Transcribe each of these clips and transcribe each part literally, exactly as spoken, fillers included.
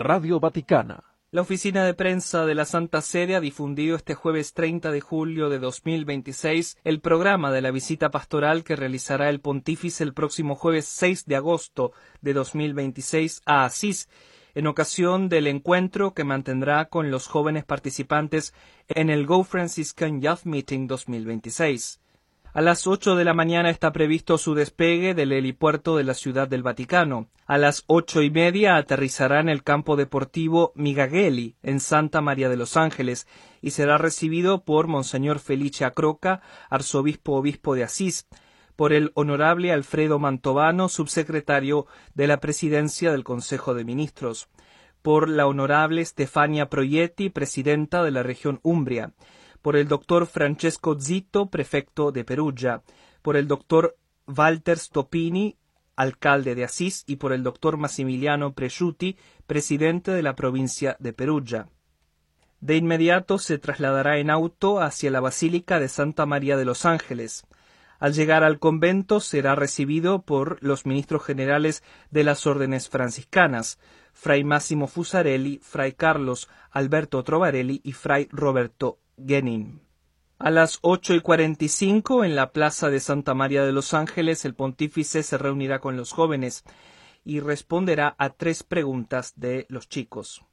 Radio Vaticana. La oficina de prensa de la Santa Sede ha difundido este jueves treinta de julio de dos mil veintiséis el programa de la visita pastoral que realizará el pontífice el próximo jueves seis de agosto de dos mil veintiséis a Asís, en ocasión del encuentro que mantendrá con los jóvenes participantes en el Go Franciscan Youth Meeting dos mil veintiséis. A las ocho de la mañana está previsto su despegue del helipuerto de la Ciudad del Vaticano. A las ocho y media aterrizará en el campo deportivo Migagelli, en Santa María de los Ángeles, y será recibido por Monseñor Felice Acroca, arzobispo obispo de Asís, por el honorable Alfredo Mantovano, subsecretario de la Presidencia del Consejo de Ministros, por la honorable Stefania Proietti, presidenta de la región Umbria, por el doctor Francesco Zito, prefecto de Perugia, por el doctor Walter Stopini, alcalde de Asís, y por el doctor Massimiliano Presciuti, presidente de la provincia de Perugia. De inmediato se trasladará en auto hacia la Basílica de Santa María de los Ángeles. Al llegar al convento será recibido por los ministros generales de las órdenes franciscanas, Fray Massimo Fusarelli, Fray Carlos Alberto Trovarelli y Fray Roberto Genin. A las ocho y cuarenta y cinco, en la plaza de Santa María de los Ángeles, el pontífice se reunirá con los jóvenes y responderá a tres preguntas de los chicos.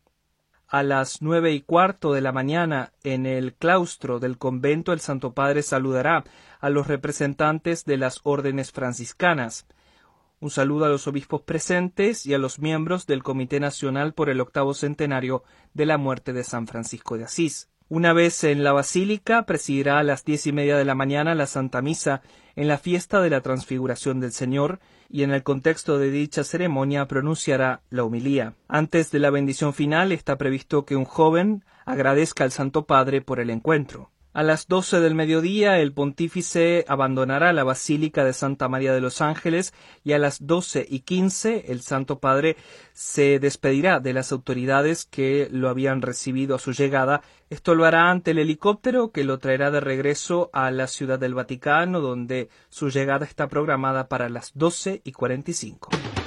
A las nueve y cuarto de la mañana, en el claustro del convento, el Santo Padre saludará a los representantes de las órdenes franciscanas. Un saludo a los obispos presentes y a los miembros del Comité Nacional por el octavo centenario de la muerte de San Francisco de Asís. Una vez en la Basílica, presidirá a las diez y media de la mañana la Santa Misa en la fiesta de la Transfiguración del Señor y en el contexto de dicha ceremonia pronunciará la homilía. Antes de la bendición final está previsto que un joven agradezca al Santo Padre por el encuentro. A las doce del mediodía el pontífice abandonará la Basílica de Santa María de los Ángeles y a las doce y quince el Santo Padre se despedirá de las autoridades que lo habían recibido a su llegada. Esto lo hará ante el helicóptero que lo traerá de regreso a la Ciudad del Vaticano, donde su llegada está programada para las doce y cuarenta y cinco.